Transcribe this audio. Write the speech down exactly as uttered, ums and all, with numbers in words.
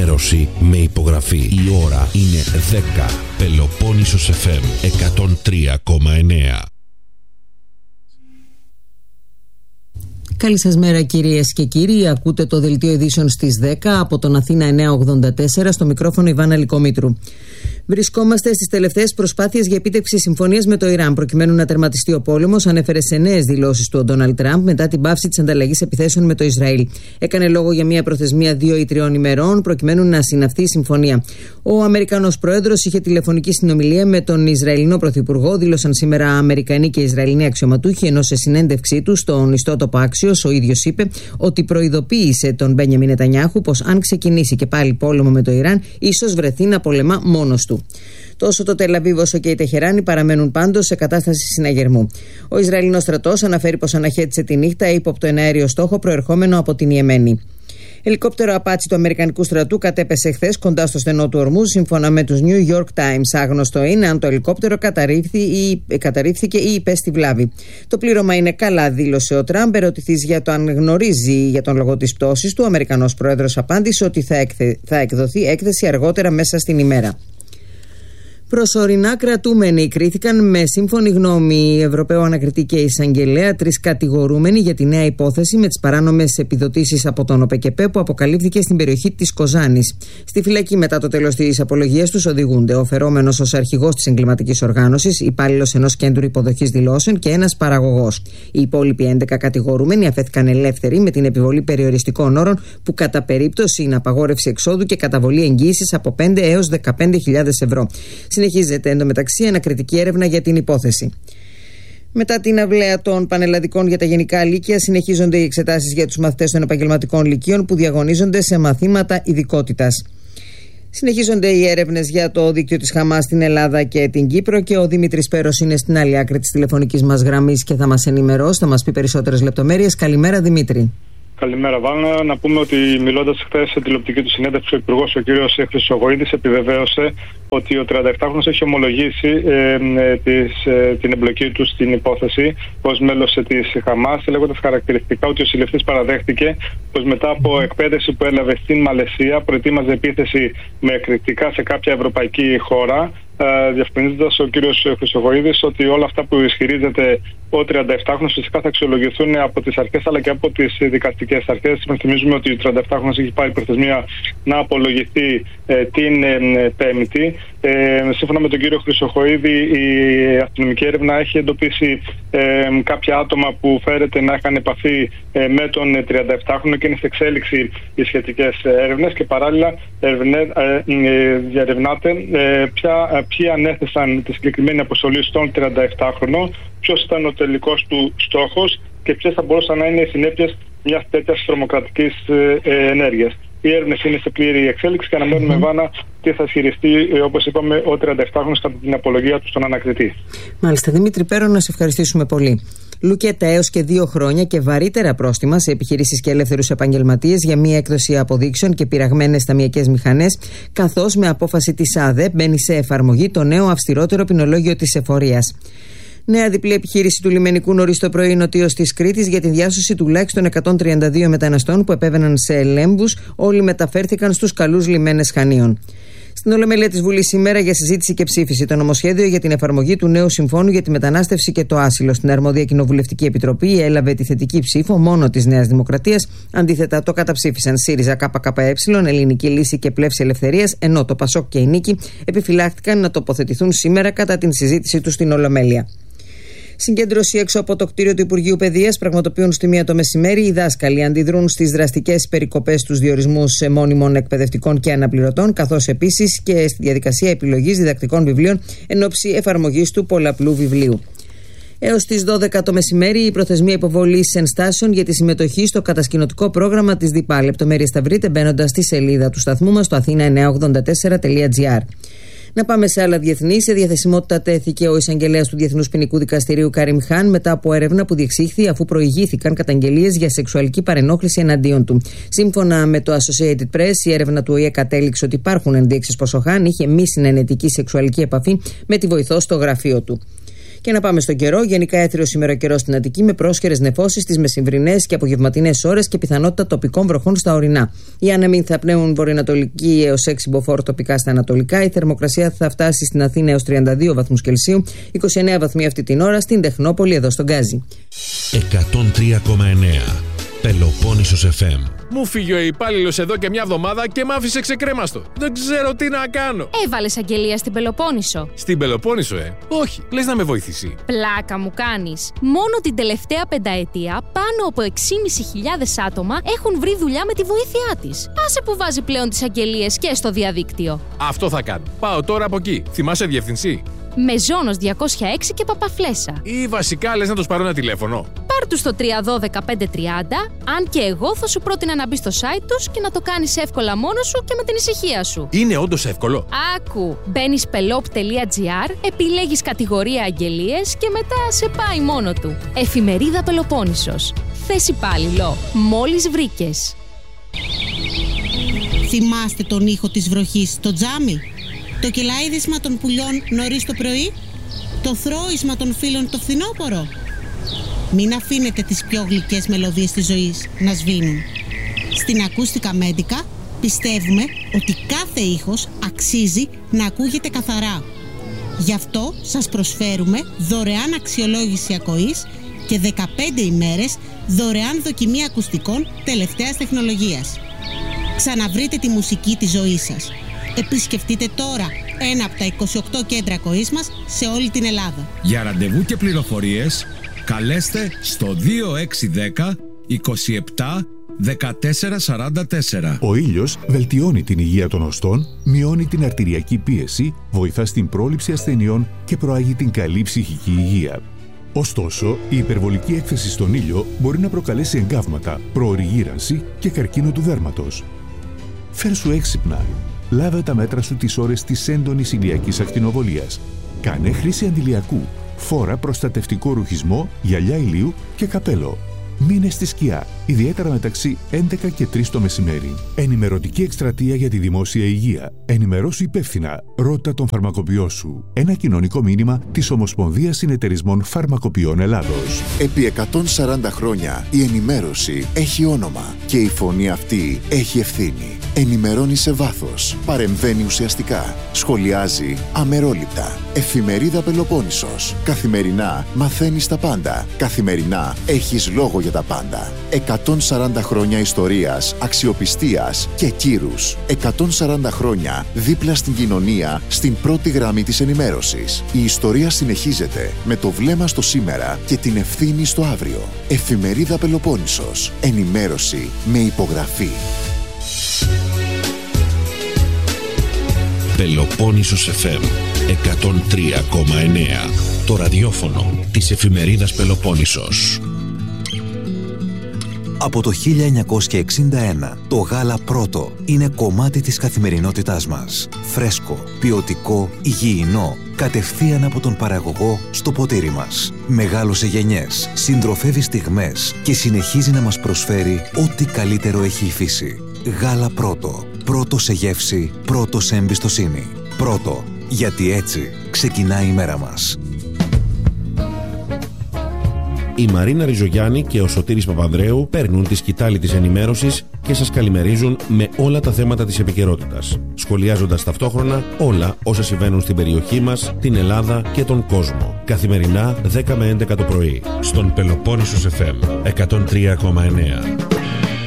ενημέρωση με υπογραφή. Η ώρα είναι δέκα. Πελοπόννησος εφ εμ εκατόν τρία κόμμα εννέα. Καλή σας μέρα κυρίες και κύριοι. Ακούτε το δελτίο ειδήσεων στις δέκα από τον Αθήνα εννιακόσια ογδόντα τέσσερα, στο μικρόφωνο Ιβάνα Λυκομήτρου. Βρισκόμαστε στις τελευταίες προσπάθειες για επίτευξη συμφωνίας με το Ιράν προκειμένου να τερματιστεί ο πόλεμος, ανέφερε σε νέες δηλώσεις του ο Ντόναλντ Τραμπ μετά την πάυση της ανταλλαγής επιθέσεων με το Ισραήλ. Έκανε λόγο για μια προθεσμία δύο ή τριών ημερών προκειμένου να συναυθεί η συμφωνία. Ο Αμερικανός Πρόεδρος είχε τηλεφωνική συνομιλία με τον Ισραηλινό Πρωθυπουργό, δήλωσαν σήμερα Αμερικανοί και Ισραηλινοί αξιωματούχοι, ενώ σε συνέντευξή του στον ιστότοπο Άξιος ο ίδιος είπε ότι προειδοποίησε τον Μπένιαμιν Νετανιάχου πως αν ξεκινήσει και πάλι πόλεμο με το Ιράν, ίσως βρεθεί να πολεμά μόνος του. Τόσο το Τελαβίβ όσο και η Τεχεράνη παραμένουν πάντως σε κατάσταση συναγερμού. Ο Ισραηλινός στρατός αναφέρει πως αναχέτησε τη νύχτα ύποπτο ένα αέριο στόχο προερχόμενο από την Ιεμένη. Ελικόπτερο απάτσι του Αμερικανικού στρατού κατέπεσε χθες κοντά στο στενό του Ορμούζ, σύμφωνα με τους New York Times. Άγνωστο είναι αν το ελικόπτερο καταρρίφθηκε ή υπέστη βλάβη. Το πλήρωμα είναι καλά, δήλωσε ο Τραμπ. Ερωτηθείς για το αν γνωρίζει για τον λόγο της πτώσης του, ο Αμερικανός πρόεδρος απάντησε ότι θα, εκθε... θα εκδοθεί έκθεση αργότερα μέσα στην ημέρα. Προσωρινά κρατούμενοι κρίθηκαν με σύμφωνη γνώμη Ευρωπαίου Ανακριτή και Εισαγγελέα τρεις κατηγορούμενοι για τη νέα υπόθεση με τις παράνομες επιδοτήσεις από τον ΟΠΕΚΕΠΕ που αποκαλύφθηκε στην περιοχή της Κοζάνης. Στη φυλακή μετά το τέλος της απολογίας τους οδηγούνται ο φερόμενος ως αρχηγός της εγκληματικής οργάνωσης, υπάλληλος ενός κέντρου υποδοχής δηλώσεων και ένας παραγωγός. Οι υπόλοιποι έντεκα κατηγορούμενοι αφέθηκαν ελεύθεροι με την επιβολή περιοριστικών όρων που κατά περίπτωση είναι απαγόρευση εξόδου και καταβολή εγγύησης από πέντε έως δεκαπέντε χιλιάδες ευρώ. Συνεχίζεται εντωμεταξύ ανακριτική έρευνα για την υπόθεση. Μετά την αυλαία των πανελλαδικών για τα γενικά λύκεια, συνεχίζονται οι εξετάσεις για τους μαθητές των επαγγελματικών λυκείων που διαγωνίζονται σε μαθήματα ειδικότητας. Συνεχίζονται οι έρευνες για το δίκτυο της Χαμάς στην Ελλάδα και την Κύπρο και ο Δημήτρης Πέρος είναι στην άλλη άκρη της τηλεφωνικής μας γραμμής και θα μας ενημερώσει, θα μας πει περισσότερες λεπτομέρειες. Καλημέρα, Δημήτρη. Καλημέρα, Βάνα. Να πούμε ότι μιλώντας χθες σε τηλεοπτική του συνέντευξη, ο Υπουργός, ο κ. Χρυσοχοΐδης, επιβεβαίωσε ότι ο τριανταεπτάχρονος έχει ομολογήσει ε, ε, της, ε, την εμπλοκή του στην υπόθεση ως μέλος της Χαμάς, λέγοντας χαρακτηριστικά ότι ο συλληφθής παραδέχτηκε πως μετά από εκπαίδευση που έλαβε στην Μαλαισία προετοίμαζε επίθεση με εκρηκτικά σε κάποια ευρωπαϊκή χώρα. Uh, διευκρινίζοντας ο κύριος Χρυσοχοΐδης ότι όλα αυτά που ισχυρίζεται ο τριανταεπτάχρονος φυσικά θα αξιολογηθούν από τις αρχές αλλά και από τις δικαστικές αρχές. Θυμίζουμε ότι ο τριανταεπτάχρονος έχει πάρει προθεσμία να απολογηθεί ε, την ε, Πέμπτη. Ε, σύμφωνα με τον κύριο Χρυσοχοΐδη, η αστυνομική έρευνα έχει εντοπίσει ε, κάποια άτομα που φέρεται να είχαν επαφή ε, με τον τριανταεπτάχρονο και είναι σε εξέλιξη οι σχετικές έρευνες και παράλληλα ερευνε, ε, ε, διαρευνάται ε, ποια ποιοι ανέθεσαν τη συγκεκριμένη αποστολή στον τριανταεπτάχρονο, ποιος ήταν ο τελικός του στόχος και ποιες θα μπορούσαν να είναι οι συνέπειες μιας τέτοιας τρομοκρατικής ε, ενέργειας. Οι έρευνες είναι σε πλήρη εξέλιξη και αναμένουμε, mm-hmm. Βάνα, τι θα ισχυριστεί, όπως είπαμε, ο τριανταεπτάχρονος κατά την απολογία του στον ανακριτή. Μάλιστα, Δημήτρη Πέρο, να σε ευχαριστήσουμε πολύ. Λουκέτα έως και δύο χρόνια και βαρύτερα πρόστιμα σε επιχειρήσεις και ελεύθερους επαγγελματίες για μία έκδοση αποδείξεων και πειραγμένες ταμειακές μηχανές, καθώς με απόφαση της ΑΔΕ μπαίνει σε εφαρμογή το νέο αυστηρότερο ποινολόγιο της εφορίας. Νέα διπλή επιχείρηση του λιμενικού νωρίς το πρωί νοτίως της Κρήτης για τη διάσωση τουλάχιστον εκατόν τριάντα δύο μεταναστών που επέβαιναν σε λέμβους, όλοι μεταφέρθηκαν στους καλούς λιμένες Χανίων. Στην Ολομέλεια της Βουλής σήμερα για συζήτηση και ψήφιση το νομοσχέδιο για την εφαρμογή του νέου συμφώνου για τη μετανάστευση και το άσυλο. Στην αρμόδια κοινοβουλευτική επιτροπή έλαβε τη θετική ψήφο μόνο της Νέας Δημοκρατίας. Αντίθετα, το καταψήφισαν ΣΥΡΙΖΑ, ΚΚΕ, Ελληνική Λύση και Πλεύση Ελευθερίας, ενώ το ΠΑΣΟΚ και η Νίκη επιφυλάχτηκαν να τοποθετηθούν σήμερα κατά την συζήτησή του στην Ολομέλεια. Συγκέντρωση έξω από το κτίριο του Υπουργείου Παιδείας πραγματοποιούν στη μία το μεσημέρι. Οι δάσκαλοι αντιδρούν στις δραστικές περικοπές στους διορισμούς μόνιμων εκπαιδευτικών και αναπληρωτών, καθώς επίσης και στη διαδικασία επιλογής διδακτικών βιβλίων εν ώψη εφαρμογής του πολλαπλού βιβλίου. Έως τις δώδεκα το μεσημέρι η προθεσμία υποβολής ενστάσεων για τη συμμετοχή στο κατασκηνωτικό πρόγραμμα της ΔΥΠΑ. Λεπτομέρειες θα βρείτε μπαίνοντας στη σελίδα του σταθμού μας στο αθήνα εννιακόσια ογδόντα τέσσερα τελεία τζι άρ. Να πάμε σε άλλα διεθνή. Σε διαθεσιμότητα τέθηκε ο εισαγγελέας του Διεθνούς Ποινικού Δικαστηρίου Καρίμ Χάν μετά από έρευνα που διεξήχθη αφού προηγήθηκαν καταγγελίες για σεξουαλική παρενόχληση εναντίον του. Σύμφωνα με το Associated Press, η έρευνα του ΟΗΕ κατέληξε ότι υπάρχουν ενδείξεις πως ο Χάν είχε μη συνενετική σεξουαλική επαφή με τη βοηθό στο γραφείο του. Και να πάμε στο καιρό. Γενικά έθριος σήμερα καιρό στην Αττική με πρόσχερες νεφώσεις τις μεσημβρινές και απογευματινές ώρες και πιθανότητα τοπικών βροχών στα ορεινά. Οι άνεμοι θα πνέουν βορειοανατολική έως έξι μποφόρ τοπικά στα ανατολικά. Η θερμοκρασία θα φτάσει στην Αθήνα έως τριάντα δύο βαθμούς Κελσίου, είκοσι εννέα βαθμοί αυτή την ώρα στην Τεχνόπολη εδώ στον Γκάζι. εκατόν τρία κόμμα εννέα Πελοπόννησος εφ εμ. Μου φύγει ο υπάλληλος εδώ και μια εβδομάδα και μ' άφησε ξεκρέμαστο. Δεν ξέρω τι να κάνω. Έβαλες αγγελία στην Πελοπόννησο. Στην Πελοπόννησο, ε. Όχι, λες να με βοηθήσει. Πλάκα μου κάνεις. Μόνο την τελευταία πενταετία πάνω από έξι χιλιάδες πεντακόσια άτομα έχουν βρει δουλειά με τη βοήθειά της. Άσε που βάζει πλέον τις αγγελίες και στο διαδίκτυο. Αυτό θα κάνω. Πάω τώρα από εκεί. Θυμάσαι διευθυνσή? Μεζόνος διακόσια έξι και Παπαφλέσσα. Ή βασικά λες να τους πάρω ένα τηλέφωνο? Πάρ' τους στο τρία ένα δύο πέντε τριάντα, αν και εγώ θα σου πρότεινα να μπει στο site τους και να το κάνεις εύκολα μόνος σου και με την ησυχία σου. Είναι όντως εύκολο? Άκου, μπαίνεις πελόπ τελεία τζι άρ, επιλέγεις κατηγορία αγγελίες και μετά σε πάει μόνο του. Εφημερίδα Πελοπόννησος. Θες υπάλληλο. Μόλις βρήκες. Θυμάστε τον ήχο της βροχής στο τζάμι? Το κελάιδισμα των πουλιών νωρίς το πρωί? Το θρώισμα των φύλων το φθινόπωρο? Μην αφήνετε τις πιο γλυκές μελωδίες της ζωής να σβήνουν. Στην Ακούστικα Μέντικα πιστεύουμε ότι κάθε ήχος αξίζει να ακούγεται καθαρά. Γι' αυτό σας προσφέρουμε δωρεάν αξιολόγηση ακοής και δεκαπέντε ημέρες δωρεάν δοκιμή ακουστικών τελευταίας τεχνολογίας. Ξαναβρείτε τη μουσική της ζωής σας. Επισκεφτείτε τώρα ένα από τα είκοσι οκτώ κέντρα ακοής μας σε όλη την Ελλάδα. Για ραντεβού και πληροφορίες καλέστε στο δύο έξι ένα μηδέν είκοσι επτά δεκατέσσερα σαράντα τέσσερα. Ο ήλιος βελτιώνει την υγεία των οστών, μειώνει την αρτηριακή πίεση, βοηθά στην πρόληψη ασθενειών και προάγει την καλή ψυχική υγεία. Ωστόσο, η υπερβολική έκθεση στον ήλιο μπορεί να προκαλέσει εγκάβματα, προωρή γύρανση και καρκίνο του δέρματος. Φέρσου έξυπνα. Λάβε τα μέτρα σου τις ώρες της έντονης ηλιακής ακτινοβολίας. Κάνε χρήση αντιλιακού. Φόρα προστατευτικό ρουχισμό, γυαλιά ηλίου και καπέλο. Μείνε στη σκιά, ιδιαίτερα μεταξύ έντεκα και τρεις το μεσημέρι. Ενημερωτική εκστρατεία για τη δημόσια υγεία. Ενημερώσου υπεύθυνα. Ρώτα τον φαρμακοποιό σου. Ένα κοινωνικό μήνυμα της Ομοσπονδίας Συνεταιρισμών Φαρμακοποιών Ελλάδος. Επί εκατόν σαράντα χρόνια η ενημέρωση έχει όνομα και η φωνή αυτή έχει ευθύνη. Ενημερώνει σε βάθος, παρεμβαίνει ουσιαστικά, σχολιάζει αμερόληπτα. Εφημερίδα Πελοπόννησος. Καθημερινά μαθαίνεις τα πάντα. Καθημερινά έχεις λόγο για τα πάντα. εκατόν σαράντα χρόνια ιστορίας, αξιοπιστίας και κύρους. εκατόν σαράντα χρόνια δίπλα στην κοινωνία, στην πρώτη γραμμή της ενημέρωσης. Η ιστορία συνεχίζεται με το βλέμμα στο σήμερα και την ευθύνη στο αύριο. Εφημερίδα Πελοπόννησος. Ενημέρωση με υπογραφή. Πελοπόννησος εφ εμ εκατόν τρία κόμμα εννέα. Το ραδιόφωνο της εφημερίδας Πελοπόννησος. Από το χίλια εννιακόσια εξήντα ένα, το γάλα πρώτο είναι κομμάτι της καθημερινότητάς μας. Φρέσκο, ποιοτικό, υγιεινό, κατευθείαν από τον παραγωγό στο ποτήρι μας. Μεγάλωσε γενιές, συντροφεύει στιγμές και συνεχίζει να μας προσφέρει ό,τι καλύτερο έχει η φύση. Γάλα πρώτο. Πρώτο σε γεύση, πρώτο σε εμπιστοσύνη. Πρώτο, γιατί έτσι ξεκινάει η μέρα μας. Η Μαρίνα Ριζογιάννη και ο Σωτήρης Παπανδρέου παίρνουν τη σκητάλη της ενημέρωσης και σας καλημερίζουν με όλα τα θέματα της επικαιρότητας, σχολιάζοντας ταυτόχρονα όλα όσα συμβαίνουν στην περιοχή μας, την Ελλάδα και τον κόσμο. Καθημερινά δέκα με έντεκα το πρωί, στον Πελοπόννησος εφ εμ εκατόν τρία κόμμα εννέα.